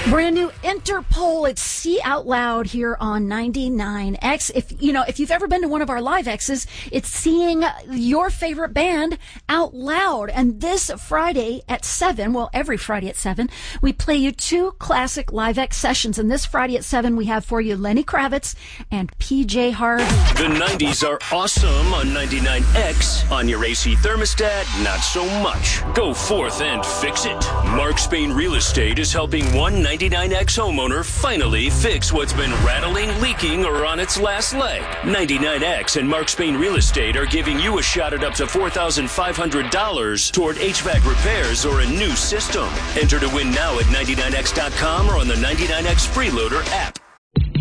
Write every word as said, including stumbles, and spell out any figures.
Brand new Interpol. It's See Out Loud here on ninety-nine X. If you know, if you've ever been to one of our live X's, it's seeing your favorite band out loud. And this Friday at seven, well, every Friday at seven, we play you two classic live X sessions. And this Friday at seven, we have for you Lenny Kravitz and P J Harvey. The nineties are awesome on ninety-nine X. On your A C thermostat, not so much. Go forth and fix it. Mark Spain Real Estate is helping one ninety-nine X homeowner finally fix what's been rattling, leaking, or on its last leg. ninety-nine X and Mark Spain Real Estate are giving you a shot at up to four thousand five hundred dollars toward H V A C repairs or a new system. Enter to win now at ninety-nine X dot com or on the ninety-nine X Freeloader app.